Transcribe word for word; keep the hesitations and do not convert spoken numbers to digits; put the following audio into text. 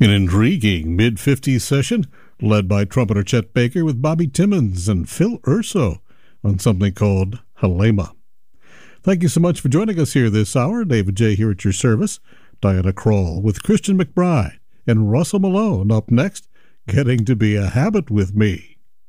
An intriguing mid-fifties session led by trumpeter Chet Baker with Bobby Timmons and Phil Urso on something called Halema. Thank you so much for joining us here this hour. David J. here at your service. Diana Krall with Christian McBride and Russell Malone up next, Getting to Be a Habit with Me.